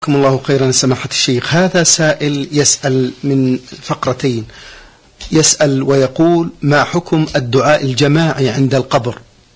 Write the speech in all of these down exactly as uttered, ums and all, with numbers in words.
جزاكم الله خيرا سماحة الشيخ. هذا سائل يسأل من فقرتين، يسأل ويقول: ما حكم الدعاء الجماعي عند القبر؟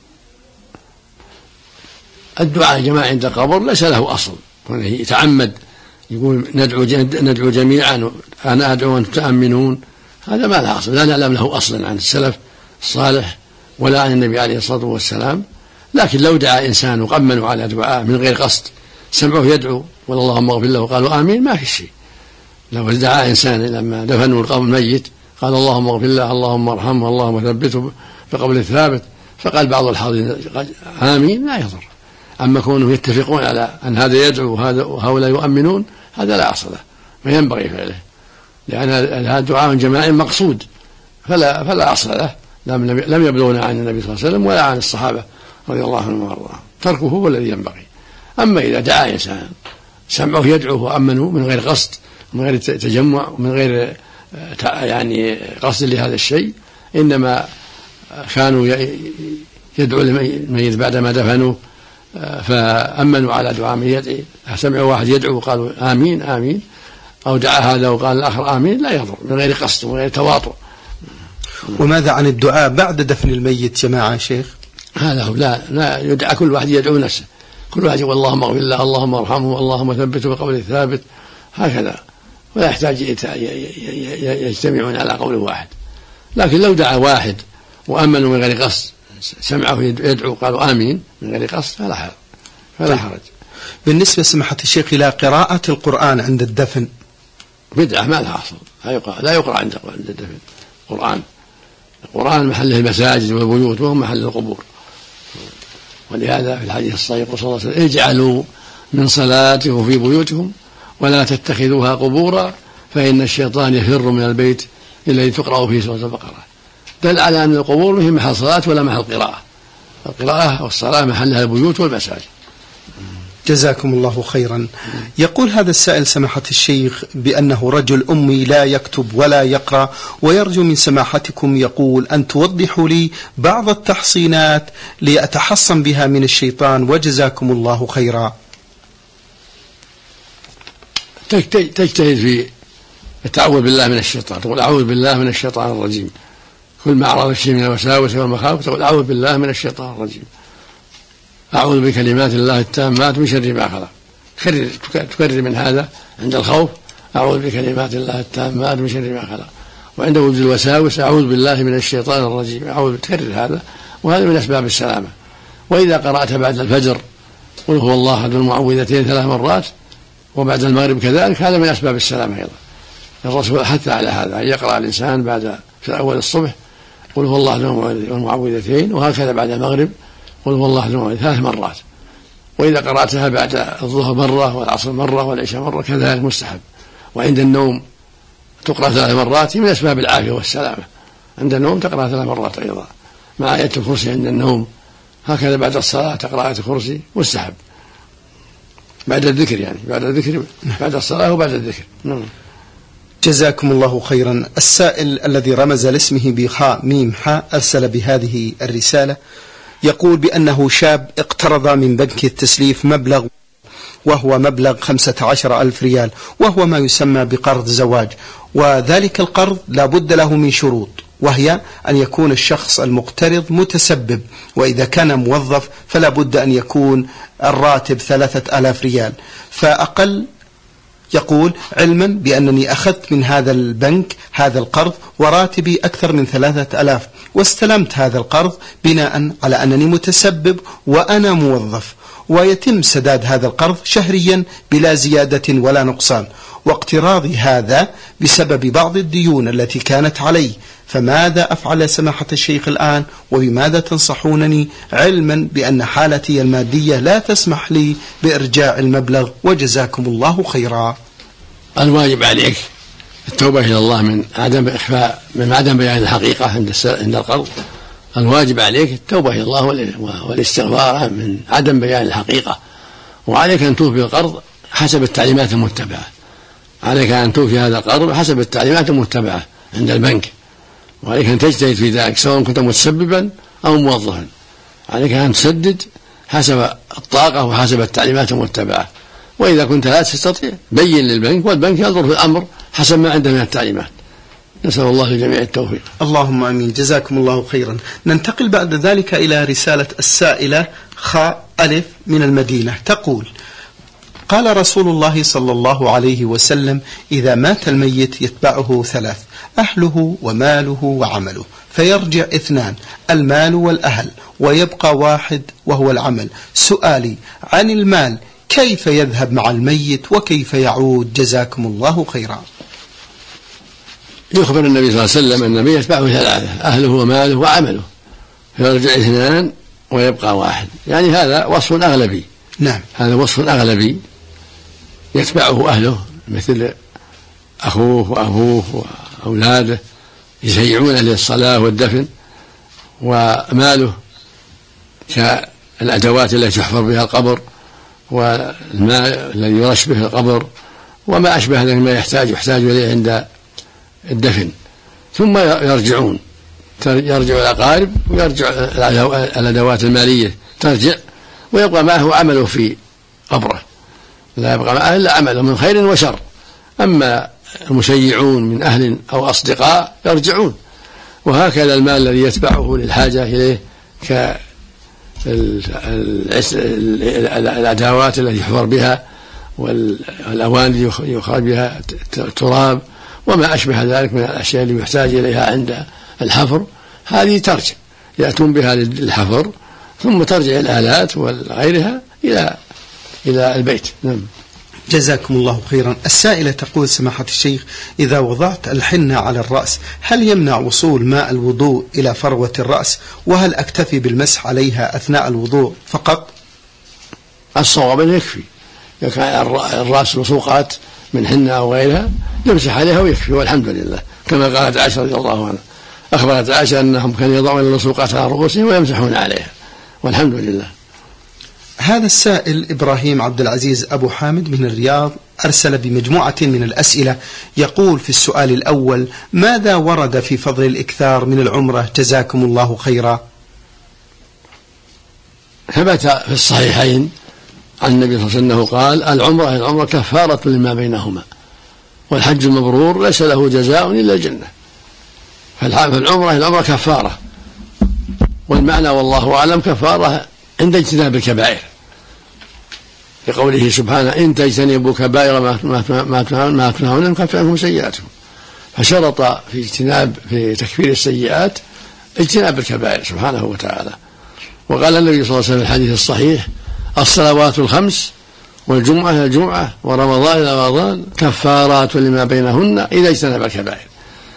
الدعاء الجماعي عند القبر ليس له أصل، يتعمد يقول ندعو ندعو جميعا أنا أدعو وأنتم تأمنون، هذا ما له أصل، لا نعلم له أصلا عن السلف الصالح ولا عن النبي عليه الصلاة والسلام. لكن لو دعا إنسان وقمنوا على دعاء من غير قصد، سمعوه يدعو وقال اللهم اغفر له وقالوا آمين، ما في شيء. لو دعا إنسان لما دفنوا القبر الميت قال اللهم اغفر له اللهم ارحمه اللهم ثبته بقبل الثابت، فقال بعض الحاضرين آمين، لا يضر. أما كونهم يتفقون على أن هذا يدعو وهؤلاء يؤمنون، هذا لا أصل له، ما ينبغي فعله، لأن هذا دعاء جماعي مقصود فلا فلا أصل له، لم يبلغنا عن النبي صلى الله عليه وسلم ولا عن الصحابة رضي الله عنهم وارضاهم، تركه هو الذي ينبغي. أما إذا دعا إنسان سمعوه يدعوه وأمنوا من غير قصد، من غير تجمع، من غير يعني قصد لهذا الشيء، إنما كانوا يدعو الميت بعدما دفنوه فأمنوا على دعاء من يدعي، سمعوا واحد يدعو وقالوا آمين آمين، أو دعا هذا وقال الآخر آمين، لا يضر، من غير قصد ومن غير تواطؤ. وماذا عن الدعاء بعد دفن الميت جماعة شيخ؟ هذا هو، لا لا يدعى كل واحد يدعو نفسه، كل واحد يقول اللهم اغفر له اللهم ارحمه اللهم ثبته بقول الثابت، هكذا، ولا يحتاج يجتمعون على قول واحد. لكن لو دعا واحد وأمنوا من غير قصد، سمعه يدعو قالوا آمين من غير قصد، فلا حرج فلا حرج. بالنسبة سماحة الشيخ إلى قراءة القرآن عند الدفن، بدعة ما لها أصل، لا يقرأ عند الدفن. القرآن القرآن محله المساجد والبيوت وهو محل القبور، ولهذا في الحديث الصحيح صلى الله عليه وسلم: اجعلوا من صلاتكم في بيوتكم ولا تتخذوها قبورا فإن الشيطان يفر من البيت الذي تقرأ فيه سورة البقرة. دل على أن القبور هي محل صلاة ولا محل قراءة، القراءة والصلاة محلها البيوت والمساجد. جزاكم الله خيرا. يقول هذا السائل سماحة الشيخ بأنه رجل أمي لا يكتب ولا يقرأ، ويرجو من سماحتكم يقول أن توضحوا لي بعض التحصينات لأتحصن بها من الشيطان، وجزاكم الله خيرا. تجتهد في التعوذ بالله من الشيطان، تقول أعوذ بالله من الشيطان الرجيم، كل ما أعرض الشيء من الوساوس والمخاوف تقول أعوذ بالله من الشيطان الرجيم، أعوذ بكلمات الله التامات من شر ما خلق. تكرر تكرر من هذا عند الخوف، أعوذ بكلمات الله التامات من شر ما خلق، وعند وجود الوساوس أعوذ بالله من الشيطان الرجيم، أعوذ. تكرر هذا، وهذا من أسباب السلامة. وإذا قرأت بعد الفجر قل هو الله أحد المعوذتين ثلاث مرات، وبعد المغرب كذلك، هذا من أسباب السلامة أيضا. الرسول حث على هذا، أن يقرأ الإنسان بعد في أول الصبح قل هو الله أحد المعوذتين، وهكذا بعد المغرب قل هو الله أحد ثلاث مرات. وإذا قرأتها بعد الظهر مرة والعصر مرة والعشاء مرة كذلك مستحب. وعند النوم تقرأ ثلاث مرات، من أسباب العافية والسلامة. عند النوم تقرأ ثلاث مرات أيضا مع آية الكرسي عند النوم، هكذا بعد الصلاة تقرأ آية الكرسي مستحب، بعد الذكر يعني بعد الذكر بعد الصلاة وبعد الذكر. نعم. جزاكم الله خيرا. السائل الذي رمز لاسمه بخاء ميم حاء أرسل بهذه الرسالة، يقول بأنه شاب اقترض من بنك التسليف مبلغ، وهو مبلغ خمسة عشر ألف ريال، وهو ما يسمى بقرض زواج، وذلك القرض لا بد له من شروط، وهي أن يكون الشخص المقترض متسبب، وإذا كان موظف فلا بد أن يكون الراتب ثلاثة آلاف ريال فأقل. يقول علما بأنني أخذت من هذا البنك هذا القرض وراتبي أكثر من ثلاثة ألاف، واستلمت هذا القرض بناء على أنني متسبب وأنا موظف، ويتم سداد هذا القرض شهريا بلا زيادة ولا نقصان، واقتراضي هذا بسبب بعض الديون التي كانت علي، فماذا أفعل سماحة الشيخ الآن، وبماذا تنصحونني، علما بأن حالتي المادية لا تسمح لي بإرجاع المبلغ، وجزاكم الله خيرا. الواجب عليك التوبة إلى الله من عدم إخفاء من عدم بيان الحقيقة عند عند القرض. الواجب عليك التوبة إلى الله والاستغفار من عدم بيان الحقيقة، وعليك أن توفي القرض حسب التعليمات المتبعة. عليك أن توفي هذا القرض حسب التعليمات المتبعة عند البنك، وعليك أن تجتهد في ذلك سواء كنت متسببا أو موظفا. عليك أن تسدد حسب الطاقة وحسب التعليمات المتبعة، وإذا كنت لا تستطيع بين للبنك، والبنك ينظر في الأمر حسب ما عنده من التعليمات. نسأل الله للجميع التوفيق. اللهم آمين. جزاكم الله خيرا. ننتقل بعد ذلك إلى رسالة السائلة خاء ألف من المدينة، تقول: قال رسول الله صلى الله عليه وسلم: إذا مات الميت يتبعه ثلاث: أهله وماله وعمله، فيرجع اثنان: المال والأهل، ويبقى واحد وهو العمل. سؤالي عن المال، كيف يذهب مع الميت وكيف يعود؟ جزاكم الله خيرا. يخبر النبي صلى الله عليه وسلم أن الميت يتبعه ثلاثة: أهله وماله وعمله، فيرجع اثنان ويبقى واحد. يعني هذا وصف أغلبي. نعم، هذا وصف أغلبي، يتبعه أهله مثل أخوه وأبوه وأولاده يشيعونه للصلاة والدفن، وماله كالأدوات التي يحفر بها القبر، والماء الذي يرش به القبر، وما أشبه ذلك ما يحتاج يحتاج إليه عند الدفن. ثم يرجعون، يرجع الأقارب ويرجع الأدوات المالية ترجع، ويبقى معه عمله في قبره، لا يبقى معه إلا عمله من خير وشر. أما المشيعون من أهل أو أصدقاء يرجعون. وهكذا المال الذي يتبعه للحاجة إليه كالأدوات التي يحفر بها، والأواني التي يخرج بها التراب، وما أشبه ذلك من الأشياء اللي يحتاج إليها عند الحفر، هذه ترجع، يأتون بها للحفر، ثم ترجع الآلات وغيرها إلى إلى البيت. نعم. جزاكم الله خيرا. السائلة تقول: سماحة الشيخ، إذا وضعت الحنة على الرأس هل يمنع وصول ماء الوضوء إلى فروة الرأس؟ وهل أكتفي بالمسح عليها أثناء الوضوء فقط؟ الصواب أنه يكفي، إذا كان الرأس لصوقات من حنة أو غيرها يمسح عليها ويكفي، والحمد لله، كما قالت عائشة رضي الله عنها، أخبرت عائشة أنهم كانوا يضعون اللصوقات على رؤوسهم ويمسحون عليها، والحمد لله. هذا السائل إبراهيم عبد العزيز أبو حامد من الرياض أرسل بمجموعة من الأسئلة، يقول في السؤال الأول: ماذا ورد في فضل الإكثار من العمرة؟ جزاكم الله خيرا. ثبت في الصحيحين عن النبي صلى الله عليه وسلم قال: العمرة العمرة كفارة لما بينهما، والحج المبرور ليس له جزاء إلا الجنة. فالعمرة العمرة كفارة، والمعنى والله أعلم كفارة عند اجتناب الكبائر، لقوله سبحانه: إن تجتنبوا كبائر ما تنهون نكفر عنكم سيئاتكم. فشرط في اجتناب في تكفير السيئات اجتناب الكبائر سبحانه وتعالى. وقال النبي صلى الله عليه وسلم في الحديث الصحيح: الصلوات الخمس والجمعة إلى الجمعة ورمضان إلى رمضان كفارات لما بينهن إذا اجتنب الكبائر.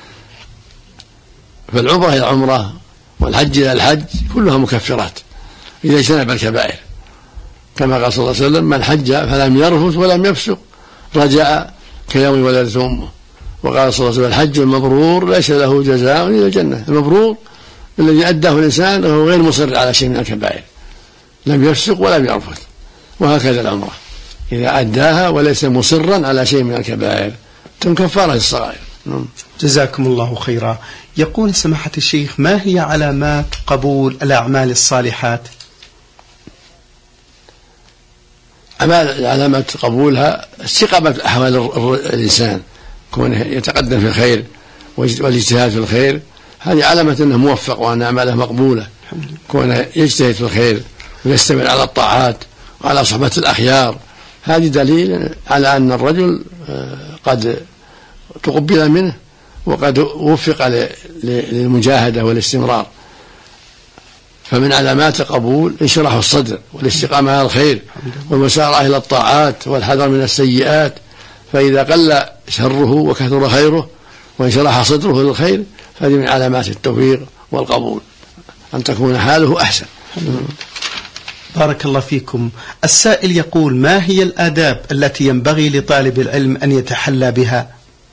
فالعمرة إلى العمرة والحج إلى الحج كلها مكفرات إذا اجتنب الكبائر، كما قال صلى الله عليه وسلم: من حج فلم يرفث ولم يفسق رجع كيوم ولدته أمه. وقال صلى الله عليه وسلم: الحج المبرور ليس له جزاء إلا الجنة. المبرور الذي أداه الإنسان وهو غير مصر على شيء من الكبائر، لم يفسق ولم يرفث. وهكذا العمرة إذا أداها وليس مصرا على شيء من الكبائر تم كفارة الصغائر. جزاكم الله خيرا. يقول سماحة الشيخ: ما هي علامات قبول الأعمال الصالحات؟ علامات قبولها استقامة أحوال الإنسان، كونه يتقدم في الخير والاجتهاد في الخير، هذه علامة أنه موفق وأن أعماله مقبولة، كونه يجتهد في الخير ويستمر على الطاعات وعلى صحبة الأخيار، هذه دليل على أن الرجل قد تقبل منه وقد وفق للمجاهدة والاستمرار. فمن علامات قبول انشراح الصدر والاستقامة على الخير والمسارعة إلى الطاعات والحذر من السيئات، فإذا قل شره وكثر خيره وانشرح صدره للخير فهذه من علامات التوفيق والقبول، أن تكون حاله أحسن. بارك الله فيكم. السائل يقول: ما هي الآداب التي ينبغي لطالب العلم أن يتحلى بها؟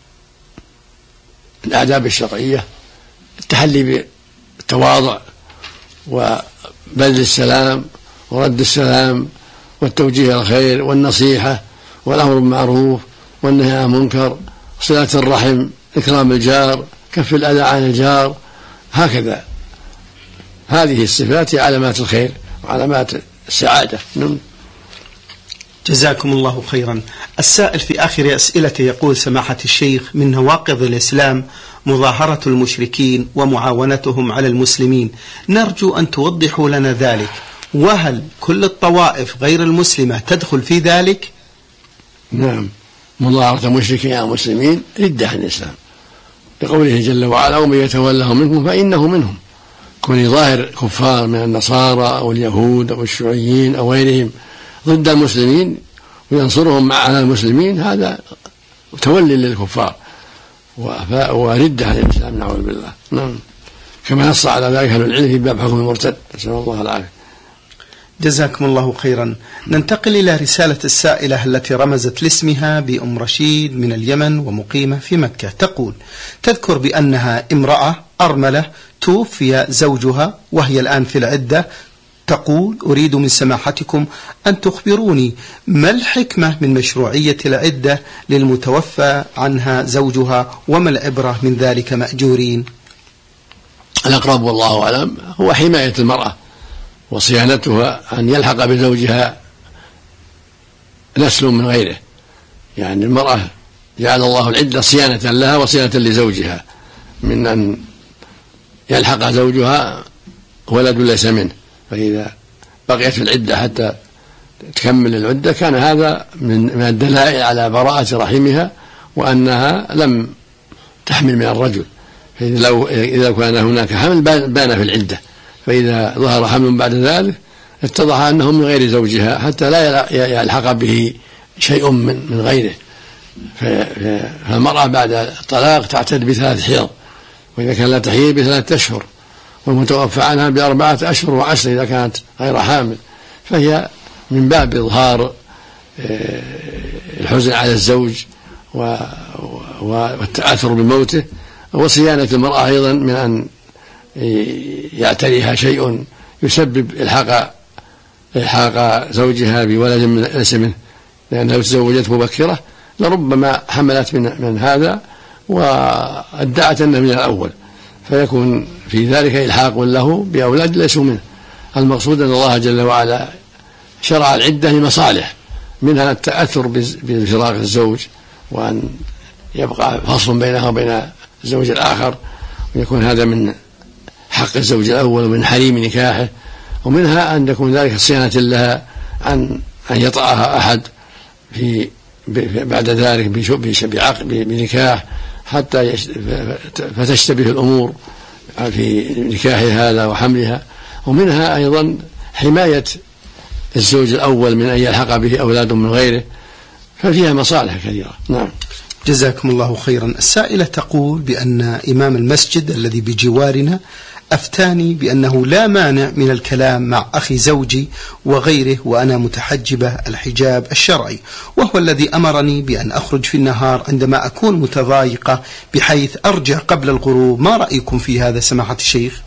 الآداب الشرعية التحلي بالتواضع وبذل السلام ورد السلام والتوجيه إلى الخير والنصيحة والأمر بالمعروف والنهي عن المنكر، صلة الرحم، إكرام الجار، كف الأذى عن الجار، هكذا. هذه الصفات هي علامات الخير وعلامات السعادة. جزاكم الله خيرا. السائل في آخر أسئلته يقول: سماحة الشيخ، من نواقض الإسلام مظاهرة المشركين ومعاونتهم على المسلمين، نرجو أن توضحوا لنا ذلك، وهل كل الطوائف غير المسلمة تدخل في ذلك؟ نعم، مظاهرة المشركين على المسلمين ردة عن الإسلام، لقوله جل وعلا: ومن يتولهم منكم فإنه منهم. كون يظاهر كفار من النصارى أو اليهود أو الشيوعيين أو غيرهم ضد المسلمين وينصرهم على المسلمين، هذا تولي للكفار وردة عن الإسلام، نعوذ بالله. نعم، كما نص على ذلك أهل العلم في باب حكم المرتد، نسأل الله العافية. جزاكم الله خيرا. ننتقل إلى رسالة السائلة التي رمزت لاسمها بأم رشيد من اليمن ومقيمة في مكة. تقول: تذكر بأنها امرأة أرملة توفي زوجها وهي الآن في العدة. تقول: أريد من سماحتكم أن تخبروني ما الحكمة من مشروعية العدة للمتوفى عنها زوجها، وما العبرة من ذلك مأجورين؟ الأقرب والله أعلم هو حماية المرأة وصيانتها، أن يلحق بزوجها نسل من غيره. يعني المرأة جعل الله العدة صيانة لها وصيانة لزوجها، من أن يلحق زوجها ولد ليس منه، فإذا بقيت في العدة حتى تكمل العدة كان هذا من الدلائل على براءة رحمها وأنها لم تحمل من الرجل. فإذا لو إذا كان هناك حمل بان في العدة، فإذا ظهر حمل بعد ذلك اتضح أنه من غير زوجها حتى لا يلحق به شيء من من غيره. فالمرأة بعد الطلاق تعتد بثلاث حيض، وإذا كان لا تحيض بثلاثة أشهر، والمتوفى عنها بأربعة أشهر وعشر إذا كانت غير حامل. فهي من باب إظهار الحزن على الزوج والتأثر بموته، وصيانة المرأة أيضا من أن يعتريها شيء يسبب إلحاق إلحاق زوجها بولد ليس منه، لأنها لو تزوجت مبكرة لربما حملت من, من هذا وادعت أنه من الأول، فيكون في ذلك إلحاق له بأولاد ليسوا منه. المقصود أن الله جل وعلا شرع العدة لمصالح، منها التأثر بفراق الزوج، وأن يبقى فصل بينها وبين الزوج الآخر، ويكون هذا من حق الزوج الأول ومن حريم نكاحه، ومنها أن يكون ذلك صيانة لها عن أن يطأها أحد في بعد ذلك بعقد بنكاح حتى فتشتبه الأمور في نكاحها هذا وحملها. ومنها أيضا حماية الزوج الأول من أن يلحق به أولاد من غيره، ففيها مصالح كثيرة. نعم، جزاكم الله خيرا. السائلة تقول بأن إمام المسجد الذي بجوارنا أفتاني بأنه لا مانع من الكلام مع أخي زوجي وغيره وأنا متحجبة الحجاب الشرعي، وهو الذي أمرني بأن أخرج في النهار عندما أكون متضايقة بحيث أرجع قبل الغروب. ما رأيكم في هذا سماحة الشيخ؟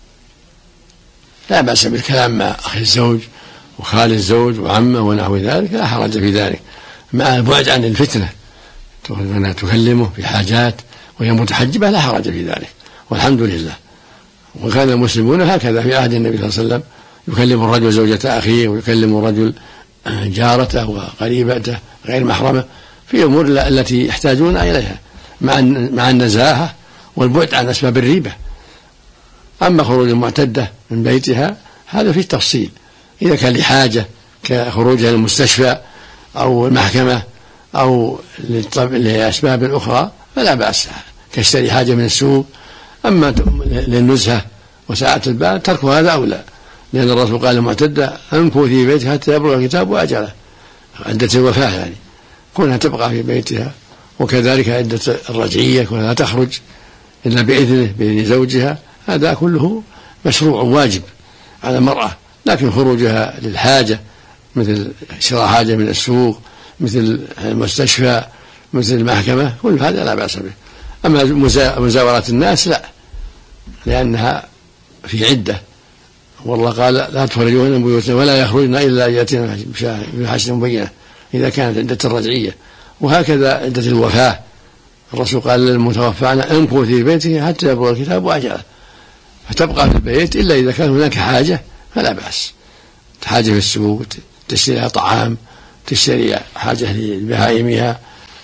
لا بأس بالكلام مع أخي الزوج وخال الزوج وعمه ونحو ذلك، لا حرج في ذلك، مع البعد عن الفتنة. تكلمه في حاجات وهي متحجبة لا حرج في ذلك، والحمد لله. وكان المسلمون هكذا في عهد النبي صلى الله عليه وسلم، يكلم الرجل زوجة أخيه ويكلم الرجل جارته وقريبته غير محرمة في أمور التي يحتاجون إليها مع مع النزاهة والبعد عن أسباب الريبة. أما خروج المعتدة من بيتها هذا فيه تفصيل، إذا كان لحاجة كخروجها للمستشفى أو المحكمة أو لأسباب أخرى فلا بأس، كاشتري حاجة من السوق. أما للنزهة وساعة البال ترك هذا أولى، لأن الرسول قال المعتدة أنكو في بيتها حتى يبلغ الكتاب وأجله، عدة الوفاة يعني كونها تبقى في بيتها. وكذلك عدة الرجعية كونها لا تخرج إلا بإذنه بإذن زوجها، هذا كله مشروع واجب على المرأة. لكن خروجها للحاجة مثل شراء حاجة من السوق، مثل المستشفى، مثل المحكمة، كل هذا لا بأس به. أما مزاورات الناس لا، لأنها في عدة، والله قال لا تخرجون من بيوتنا ولا يخرجن إلا يأتين بحاجة مبينة إذا كانت عدة الرجعية. وهكذا عدة الوفاة الرسول قال للمتوفى عنها أمكث في بيته حتى يبلغ الكتاب وأجله، فتبقى في البيت إلا إذا كان هناك حاجة فلا بأس، حاجة في السوق تشتري لها طعام، تشتري حاجة لبهائمها،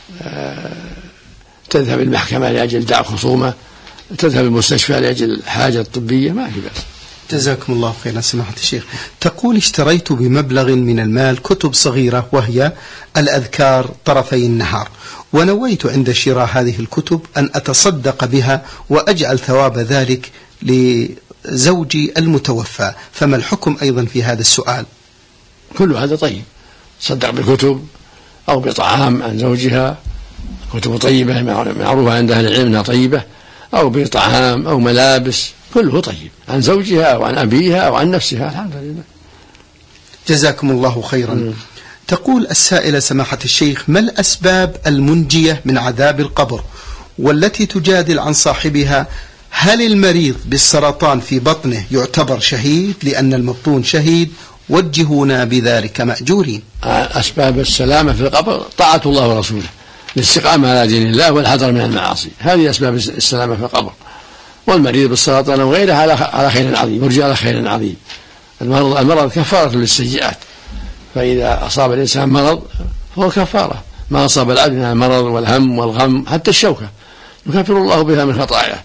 تذهب المحكمة لأجل دع خصومة، تذهب المستشفى لأجل الحاجة الطبية، ما في بأس. جزاكم الله خيرا سماحة الشيخ. تقول اشتريت بمبلغ من المال كتب صغيرة وهي الأذكار طرفي النهار، ونويت عند شراء هذه الكتب أن أتصدق بها وأجعل ثواب ذلك لزوجي المتوفى، فما الحكم أيضا في هذا السؤال؟ كل هذا طيب، صدق بكتب أو بطعام عن زوجها، كتب طيبة معروفة عند أهل العلم أنها طيبة، أو بطعام أو ملابس، كله طيب عن زوجها أو عن أبيها أو عن نفسها، الحمد لله. جزاكم الله خيرا. م. تقول السائلة سماحة الشيخ: ما الأسباب المنجية من عذاب القبر والتي تجادل عن صاحبها؟ هل المريض بالسرطان في بطنه يعتبر شهيد لأن المبطون شهيد؟ وجهونا بذلك مأجورين. أسباب السلامة في القبر طاعة الله ورسوله، الاستقامة على دين الله والحذر من المعاصي، هذه أسباب السلامة في القبر. والمريض بالسرطان وغيره على خير عظيم، يرجى على خير عظيم. المرض, المرض كفارة للسيئات، فإذا أصاب الإنسان مرض فهو كفارة، ما أصاب العبد من المرض والهم والغم حتى الشوكة يكفر الله بها من خطاياه.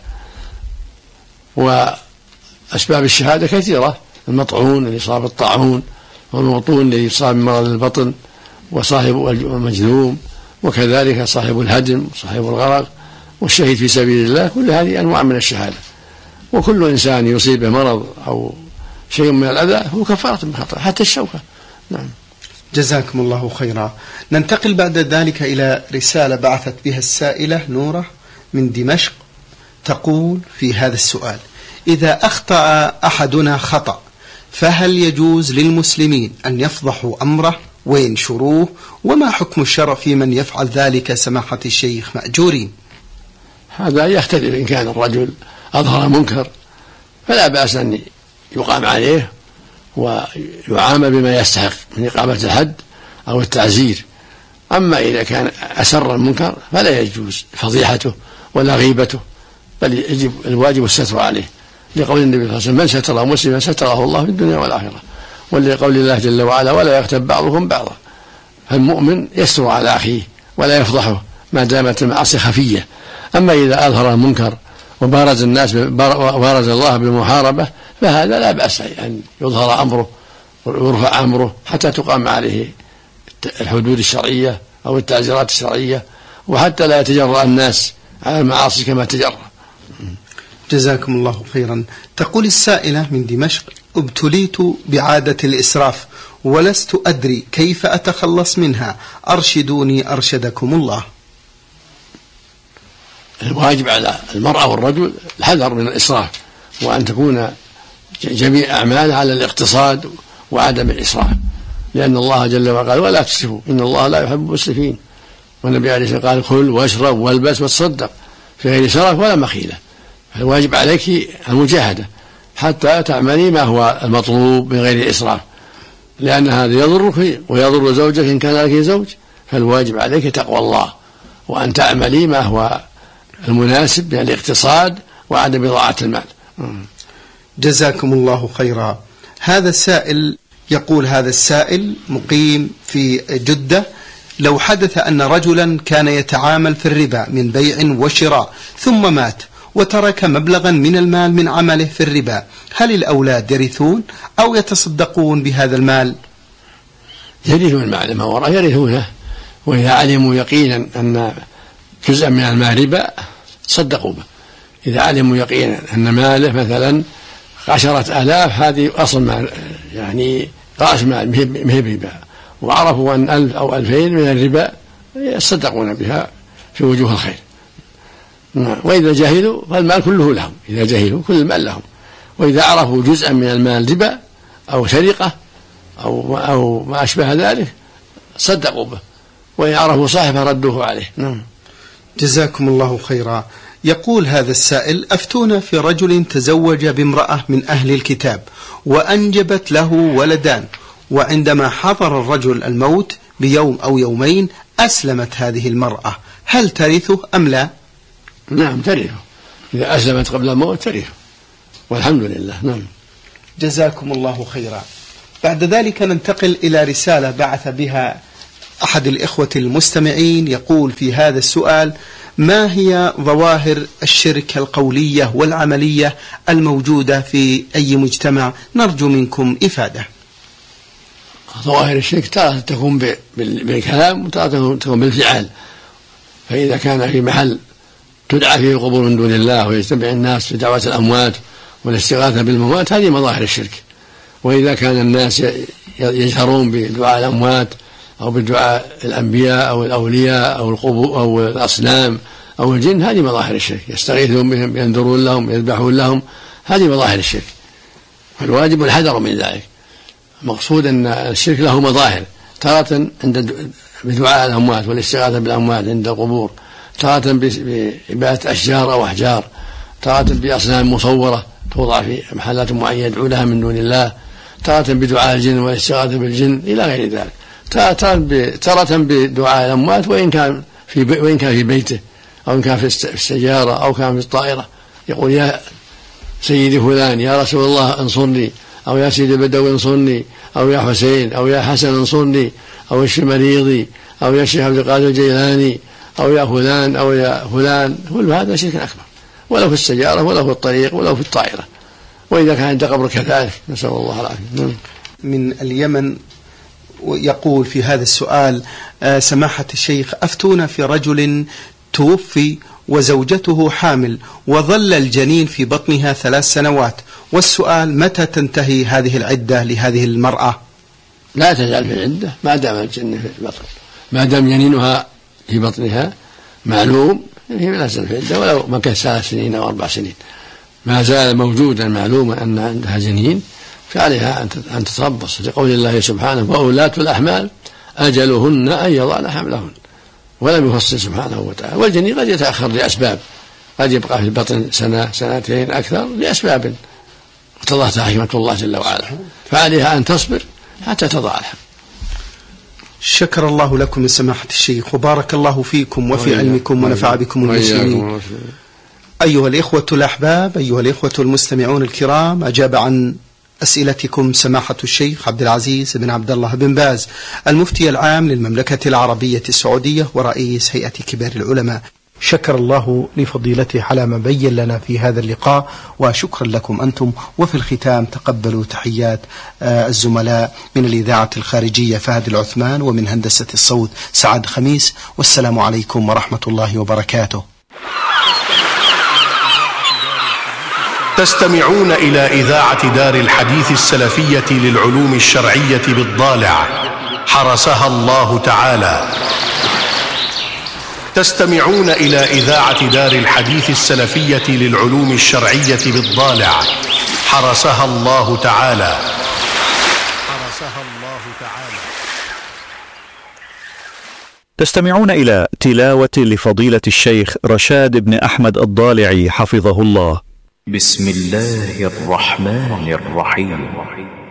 وأسباب الشهادة كثيرة، المطعون اللي يصاب الطاعون، والمبطون اللي يصاب بمرض البطن، وصاحب المجذوم، وكذلك صاحب الهدم وصاحب الغرق والشهيد في سبيل الله، كل هذه أنواع من الشهادة. وكل إنسان يصيبه مرض أو شيء من الأذى هو كفارة من خطأ حتى الشوكة. نعم. جزاكم الله خيرا. ننتقل بعد ذلك إلى رسالة بعثت بها السائلة نورة من دمشق، تقول في هذا السؤال: إذا أخطأ أحدنا خطأ فهل يجوز للمسلمين أن يفضحوا أمره وينشروه؟ وما حكم الشرع في من يفعل ذلك سماحة الشيخ مأجورين؟ هذا يختلف، إن كان الرجل أظهر منكر فلا بأس أن يقام عليه ويعامل بما يستحق من إقامة الحد أو التعزير. أما إذا كان أسر المنكر فلا يجوز فضيحته ولا غيبته، بل يجب الواجب الستر عليه، لقول النبي صلى الله عليه وسلم: من ستر مسلما ستره الله في الدنيا والآخرة، ولقول الله جل وعلا: ولا يغتب بعضكم بعضا. فالمؤمن يستر على أخيه ولا يفضحه ما دامت المعاصي خفية. أما إذا أظهر المنكر وبارز الناس وبارز الله بالمحاربة فهذا لا بأس أن يظهر أمره ويرفع أمره حتى تقام عليه الحدود الشرعية أو التعزيرات الشرعية، وحتى لا يتجرأ الناس على المعاصي كما تجرأ. جزاكم الله خيرا. تقول السائلة من دمشق: ابتليت بعادة الإسراف ولست أدري كيف أتخلص منها، أرشدوني أرشدكم الله. الواجب على المرأة والرجل الحذر من الإسراف، وأن تكون جميع أعمالها على الاقتصاد وعدم الإسراف، لأن الله جل وعلا قال: ولا تسرفوا إن الله لا يحب المسرفين. والنبي عليه الصلاة والسلام قال: كل واشرب والبس وتصدق في غير سرف ولا مخيلة. فالواجب عليك المجاهدة حتى تعملي ما هو المطلوب من غير إسراف، لأن هذا يضرك ويضر زوجك إن كان لك زوج. فالواجب عليك تقوى الله، وأن تعملي ما هو المناسب من الاقتصاد وعدم إضاعة المال. جزاكم الله خيرا. هذا السائل يقول: هذا السائل مقيم في جدة، لو حدث أن رجلا كان يتعامل في الربا من بيع وشراء ثم مات وترك مبلغا من المال من عمله في الربا، هل الأولاد يرثون أو يتصدقون بهذا المال؟ يرثون المال ما وراء، يرثونه، وإذا علموا يقينا أن جزءا من المال ربا تصدقوا به. إذا علموا يقينا أن ماله مثلا عشرة آلاف، هذه أصل مال يعني رأس مال مهب ربا، وعرفوا أن ألف أو ألفين من الربا يصدقون بها في وجوه الخير. وإذا جهلوا فالمال كله لهم، إذا جهلوا كل المال لهم. وإذا عرفوا جزءا من المال ربا أو سرقة أو أو ما أشبه ذلك صدقوا به، وإن عرفوا صاحبه ردوه عليه. نعم. جزاكم الله خيرا. يقول هذا السائل: أفتونا في رجل تزوج بامرأة من أهل الكتاب وأنجبت له ولدان، وعندما حضر الرجل الموت بيوم أو يومين أسلمت هذه المرأة، هل ترثه أم لا؟ نعم ترثه، إذا أسلمت قبل الموت ترثه، والحمد لله. نعم. جزاكم الله خيرا. بعد ذلك ننتقل إلى رسالة بعث بها أحد الإخوة المستمعين يقول في هذا السؤال: ما هي ظواهر الشرك القولية والعملية الموجودة في أي مجتمع؟ نرجو منكم إفادة. ظواهر الشرك تارة تكون بالكلام وتارة تكون بالفعل. فإذا كان في محل تدعى فيه القبور من دون الله ويجتمع الناس لدعوة الأموات والاستغاثة بالموات، هذه مظاهر الشرك. وإذا كان الناس يجهرون بدعاء الأموات أو بدعاء الأنبياء أو الأولياء أو القبور أو الأصنام أو الجن، هذه مظاهر الشرك. يستغيثون بهم، ينذرون لهم، يذبحون لهم، هذه مظاهر الشرك. فالواجب الحذر من ذلك. مقصود أن الشرك له مظاهر، تارة عند بدعاء الأموات والاستغاثة بالأموات عند القبور، تارة بعبادة أشجار أو أحجار، تارة بأصنام مصورة توضع في محلات معينة يدعو لها من دون الله، تارة بدعاء الجن والاستغاثة بالجن إلى غير ذلك، تارة بدعاء الأموات وإن كان في وإن كان في بيته أو إن كان في السيارة أو كان في الطائرة، يقول: يا سيدي فلان، يا رسول الله انصرني، أو يا سيدي البدوي انصرني، أو يا حسين، أو يا حسن انصرني، أو اشف مريضي، أو يا شيخ عبد القادر الجيلاني، أو يا فلان، أو يا فلان. كل هذا شرك أكبر، ولو في السيارة ولو في الطريق ولو في الطائرة، وإذا كان عند قبر كذلك، نسأل الله العافية. من اليمن يقول في هذا السؤال: آه سماحة الشيخ، أفتونا في رجل توفي وزوجته حامل وظل الجنين في بطنها ثلاث سنوات، والسؤال: متى تنتهي هذه العدة لهذه المرأة؟ لا تزال في العدة ما دام الجنين في البطن، ما دام جنينها في بطنها معلوم، هي لا تزال في العدة ولو مكث ثلاث سنين أو أربع سنين، ما زال موجودا معلوما أن عندها جنين، فعليها أن تتربص، لقول الله سبحانه: وأولاة الأحمال أجلهن أن يضعن حملهن. ولم يفصل سبحانه وتعالى. والجنين قد يتأخر لأسباب، قد يبقى في البطن سنة سنتين أكثر لأسباب اقتضتها حكمة الله جل وعلا، فعليها أن تصبر حتى تضع الحمل. شكر الله لكم يا سماحة الشيخ، وبارك الله فيكم وفي علمكم ونفع بكم المسلمين. أيها الإخوة الأحباب، أيها الإخوة المستمعون الكرام، أجاب عن أسئلتكم سماحة الشيخ عبد العزيز بن عبد الله بن باز، المفتي العام للمملكة العربية السعودية ورئيس هيئة كبار العلماء. شكر الله لفضيلته على ما بين لنا في هذا اللقاء، وشكرا لكم أنتم. وفي الختام تقبلوا تحيات الزملاء من الإذاعة الخارجية فهد العثمان، ومن هندسة الصوت سعد خميس، والسلام عليكم ورحمة الله وبركاته. تستمعون إلى إذاعة دار الحديث السلفية للعلوم الشرعية بالضالع، حرسها الله تعالى. تستمعون إلى إذاعة دار الحديث السلفية للعلوم الشرعية بالضالع، حرسها الله تعالى. حرسها الله تعالى. تستمعون إلى تلاوة لفضيلة الشيخ رشاد بن أحمد الضالعي حفظه الله. بسم الله الرحمن الرحيم.